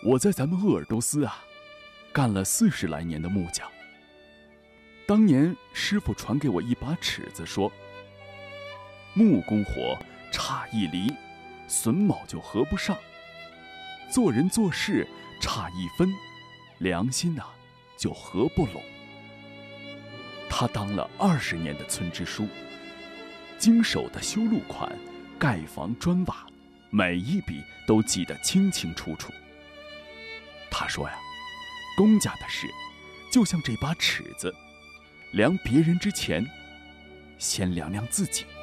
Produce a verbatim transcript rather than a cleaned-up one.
我在咱们鄂尔多斯啊，干了四十来年的木匠。当年师傅传给我一把尺子，说：木工活差一厘，榫卯就合不上；做人做事差一分，良心呐、啊、就合不拢。他当了二十年的村支书，经手的修路款、盖房砖瓦，每一笔都记得清清楚楚。他说呀，公家的事就像这把尺子，量别人之前，先量量自己。